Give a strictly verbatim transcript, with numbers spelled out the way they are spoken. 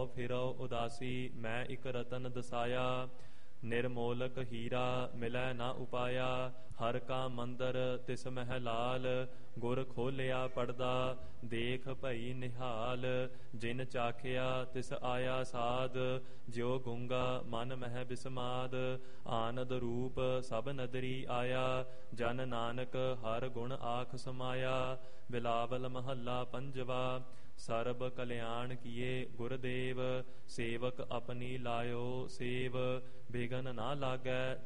ਫਿਰੋ ਉਦਾਸੀ, ਮੈਂ ਇਕ ਰਤਨ ਦਸਾਇਆ। ਨਿਰਮੋਲਕ ਹੀਰਾ ਮਿਲੈ ਨਾ ਉਪਾਇਆ, ਹਰ ਕਾ ਮੰਦਰ ਤਿਸ ਮਹਿ ਲਾਲ। ਗੁਰ ਖੋਲਿਆ ਪੜਦਾ ਦੇਖ ਭਈ ਨਿਹਾਲ, ਜਿਨ ਚਾਖਿਆ ਤਿਸ ਆਇਆ ਸਾਧ। ਜਿਉ ਗੂੰਗਾ ਮਨ ਮਹਿ ਬਿਸਮਾਦ, ਆਨੰਦ ਰੂਪ ਸਭ ਨਦਰੀ ਆਇਆ। ਜਨ ਨਾਨਕ ਹਰ ਗੁਣ ਆਖ ਸਮਾਇਆ, ਬਿਲਾਵਲ ਮਹੱਲਾ ਪੰਜਵਾ। ਸਰਬ ਕਲਿਆਣ ਕੀਏ ਗੁਰਦੇਵ, ਸੇਵਕ ਆਪਣੀ ਲਾਇਓ ਸੇਵ। ਬਿਗਨ ਨਾ ਲਾਗੈ